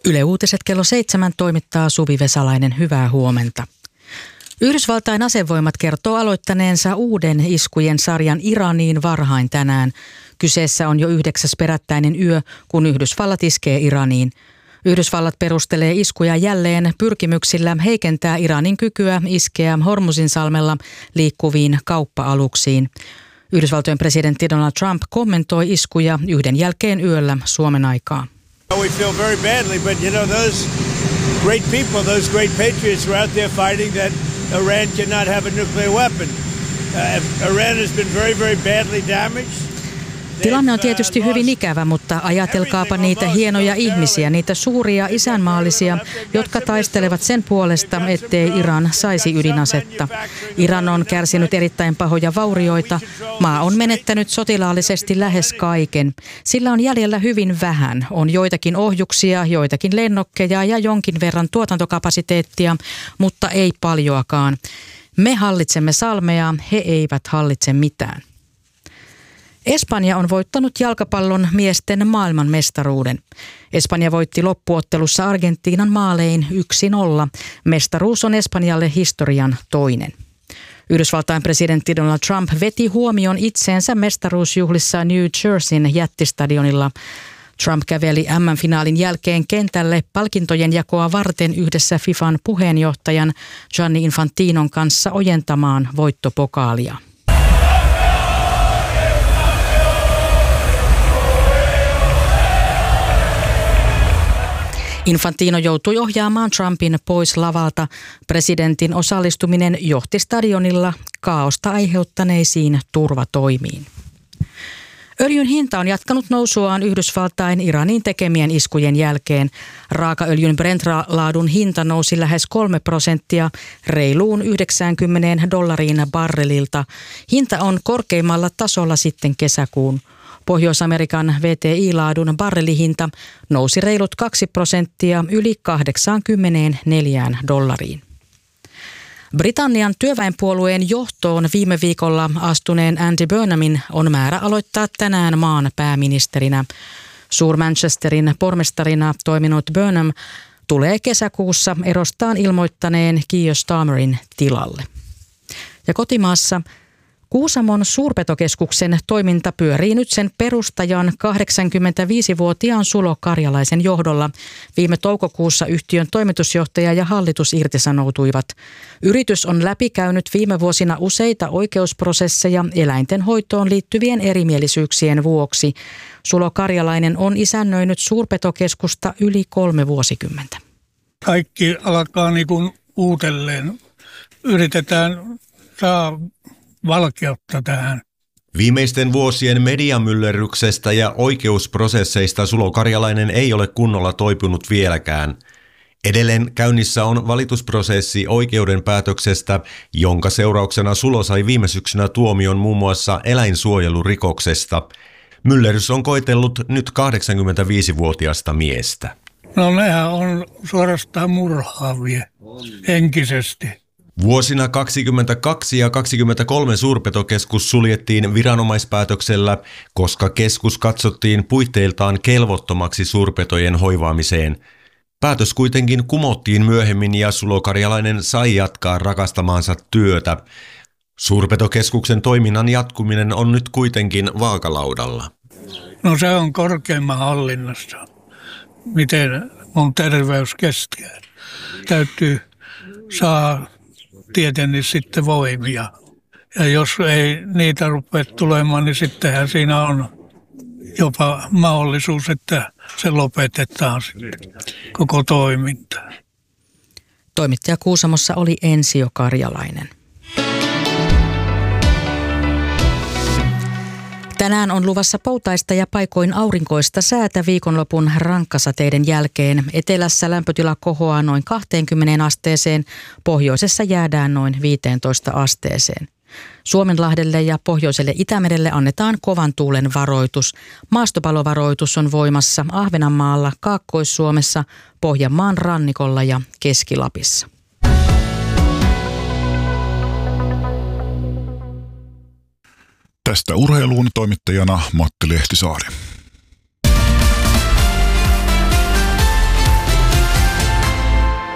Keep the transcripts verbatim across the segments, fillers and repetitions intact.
Yle Uutiset kello seitsemän toimittaa Suvi Vesalainen. Hyvää huomenta. Yhdysvaltain asevoimat kertoo aloittaneensa uuden iskujen sarjan Iraniin varhain tänään. Kyseessä on jo yhdeksäs perättäinen yö, kun Yhdysvallat iskee Iraniin. Yhdysvallat perustelee iskuja jälleen pyrkimyksillä heikentää Iranin kykyä iskeä Hormuzinsalmella liikkuviin kauppa-aluksiin. Yhdysvaltojen presidentti Donald Trump kommentoi iskuja yhden jälkeen yöllä Suomen aikaa. We feel very badly, but you know, those great people, those great patriots were out there fighting that Iran cannot have a nuclear weapon. Uh, Iran has been very, very badly damaged. Tilanne on tietysti hyvin ikävä, mutta ajatelkaapa niitä hienoja ihmisiä, niitä suuria isänmaallisia, jotka taistelevat sen puolesta, ettei Iran saisi ydinasetta. Iran on kärsinyt erittäin pahoja vaurioita. Maa on menettänyt sotilaallisesti lähes kaiken. Sillä on jäljellä hyvin vähän. On joitakin ohjuksia, joitakin lennokkeja ja jonkin verran tuotantokapasiteettia, mutta ei paljoakaan. Me hallitsemme salmea, he eivät hallitse mitään. Espanja on voittanut jalkapallon miesten maailmanmestaruuden. Espanja voitti loppuottelussa Argentiinan maalein yksi nolla. Mestaruus on Espanjalle historian toinen. Yhdysvaltain presidentti Donald Trump veti huomion itseensä mestaruusjuhlissa New Jerseyn jättistadionilla. Trump käveli äm äm-finaalin jälkeen kentälle palkintojen jakoa varten yhdessä FIFAn puheenjohtajan Gianni Infantinon kanssa ojentamaan voittopokaalia. Infantino joutui ohjaamaan Trumpin pois lavalta. Presidentin osallistuminen johti stadionilla kaaosta aiheuttaneisiin turvatoimiin. Öljyn hinta on jatkanut nousuaan Yhdysvaltain Iraniin tekemien iskujen jälkeen. Raakaöljyn Brent-laadun hinta nousi lähes kolme prosenttia reiluun yhdeksänkymmentä dollariin barrelilta. Hinta on korkeimmalla tasolla sitten kesäkuun. Pohjois-Amerikan V T I-laadun barrelihinta nousi reilut kaksi prosenttia yli kahdeksankymmentäneljä dollariin. Britannian työväenpuolueen johtoon viime viikolla astuneen Andy Burnhamin on määrä aloittaa tänään maan pääministerinä. Suur-Manchesterin pormestarina toiminut Burnham tulee kesäkuussa erostaan ilmoittaneen Keir Starmerin tilalle. Ja kotimaassa Kuusamon suurpetokeskuksen toiminta pyörii nyt sen perustajan kahdeksankymmentäviisivuotiaan Sulo Karjalaisen johdolla. Viime toukokuussa yhtiön toimitusjohtaja ja hallitus irtisanoutuivat. Yritys on läpikäynyt viime vuosina useita oikeusprosesseja eläinten hoitoon liittyvien erimielisyyksien vuoksi. Sulo Karjalainen on isännöinyt suurpetokeskusta yli kolme vuosikymmentä. Kaikki alkaa niin kuin uudelleen. Yritetään saa valkeutta tähän. Viimeisten vuosien mediamyllerryksestä ja oikeusprosesseista Sulo Karjalainen ei ole kunnolla toipunut vieläkään. Edelleen käynnissä on valitusprosessi oikeuden päätöksestä, jonka seurauksena Sulo sai viime syksynä tuomion muun muassa eläinsuojelurikoksesta. Myllerrys on koetellut nyt kahdeksankymmentäviisivuotiaasta miestä. No nehän on suorastaan murhaavia henkisesti. Vuosina kaksikymmentäkaksi ja kaksikymmentäkolme suurpetokeskus suljettiin viranomaispäätöksellä, koska keskus katsottiin puitteiltaan kelvottomaksi suurpetojen hoivaamiseen. Päätös kuitenkin kumottiin myöhemmin ja Sulo Karjalainen sai jatkaa rakastamaansa työtä. Suurpetokeskuksen toiminnan jatkuminen on nyt kuitenkin vaakalaudalla. No se on korkeimman hallinnassa. Miten mun terveys kestää? Täytyy saa tietenkin sitten voimia. Ja jos ei niitä rupea tulemaan, niin sittenhän siinä on jopa mahdollisuus, että se lopetetaan sitten koko toiminta. Toimittaja Kuusamossa oli Ensio Karjalainen. Tänään on luvassa poutaista ja paikoin aurinkoista säätä viikonlopun rankkasateiden jälkeen. Etelässä lämpötila kohoaa noin kaksikymmentä asteeseen, pohjoisessa jäädään noin viisitoista asteeseen. Suomenlahdelle ja pohjoiselle Itämerelle annetaan kovan tuulen varoitus. Maastopalovaroitus on voimassa Ahvenanmaalla, Kaakkois-Suomessa, Pohjanmaan rannikolla ja Keski-Lapissa. Tästä urheiluun toimittajana Matti Lehtisaari.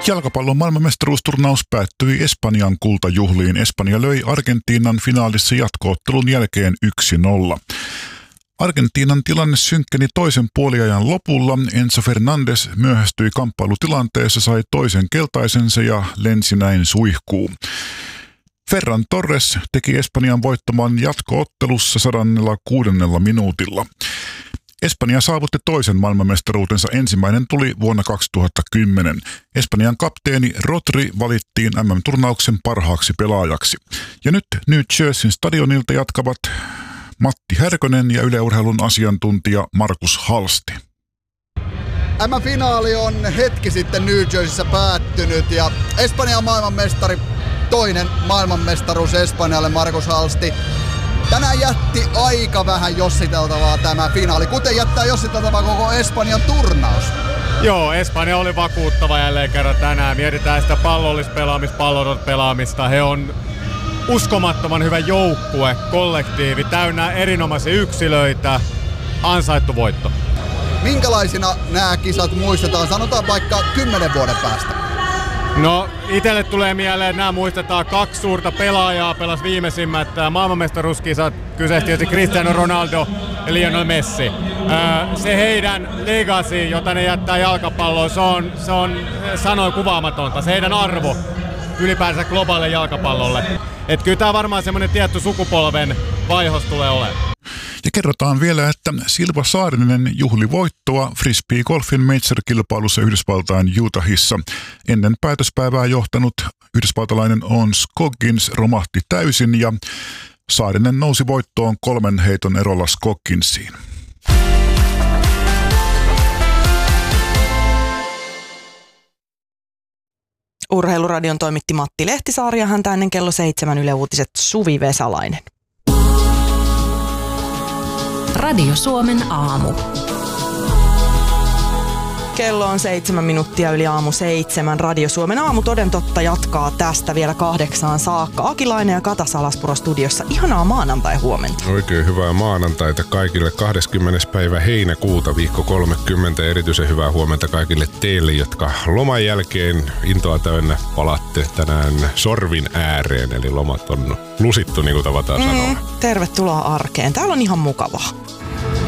Jalkapallon maailmanmestaruusturnaus päättyi Espanjan kultajuhliin. Espanja löi Argentiinan finaalissa jatko-ottelun jälkeen yksi nolla. Argentiinan tilanne synkkeni toisen puoliajan lopulla. Enzo Fernandes myöhästyi kamppailutilanteessa, sai toisen keltaisensa ja lensi näin suihkuun. Ferran Torres teki Espanjan voittaman jatko-ottelussa sadannella kuudennella minuutilla. Espanja saavutti toisen maailmanmestaruutensa, ensimmäinen tuli vuonna kaksituhattakymmenen. Espanjan kapteeni Rodri valittiin M M-turnauksen parhaaksi pelaajaksi. Ja nyt New Jerseyn stadionilta jatkavat Matti Härkönen ja Yle Urheilun asiantuntija Markus Halsti. M M-finaali on hetki sitten New Jerseyssä päättynyt ja Espanja on maailmanmestari. Toinen maailmanmestaruus Espanjalle, Markus Halsti. Tänään jätti aika vähän jossiteltavaa tämä finaali, kuten jättää jossiteltavaa koko Espanjan turnaus. Joo, Espanja oli vakuuttava jälleen kerran tänään. Mietitään sitä pallollispelaamista, palloton pelaamista. He on uskomattoman hyvä joukkue, kollektiivi, täynnä erinomaisia yksilöitä. Ansaittu voitto. Minkälaisina nämä kisat muistetaan, sanotaan vaikka kymmenen vuoden päästä? No, itselle tulee mieleen, että nämä muistetaan kaksi suurta pelaajaa, pelas viimeisimmät maailmanmestaruuskisat, kyseessä tietysti Cristiano Ronaldo ja Lionel Messi. Se heidän legacy, jota ne jättää jalkapalloon, se on, se on sanoin kuvaamatonta. Se heidän arvo ylipäänsä globaalille jalkapallolle. Että kyllä tämä varmaan semmoinen tietty sukupolven vaihos tulee olemaan. Ja kerrotaan vielä, että Silva Saarinen juhli voittoa frisbee-golfin major-kilpailussa Yhdysvaltain Utahissa. Ennen päätöspäivää johtanut yhdysvaltalainen On Scoggins romahti täysin ja Saarinen nousi voittoon kolmen heiton erolla Scogginsiin. Urheiluradion toimitti Matti Lehtisaari ja häntä ennen kello seitsemän Yle Uutiset Suvi Vesalainen. Radio Suomen aamu. Kello on seitsemän minuuttia yli aamu seitsemän. Radio Suomen aamu toden totta jatkaa tästä vielä kahdeksaan saakka. Akilainen ja Kata Salaspuro studiossa. Ihanaa maanantai huomenta. Oikein hyvää maanantaita kaikille. kahdeskymmenes päivä heinäkuuta, viikko kolmekymmentä. Erityisen hyvää huomenta kaikille teille, jotka loman jälkeen intoa täynnä palatte tänään sorvin ääreen. Eli lomat on lusittu, niin kuin tavataan mm, sanoa. Tervetuloa arkeen. Täällä on ihan mukavaa.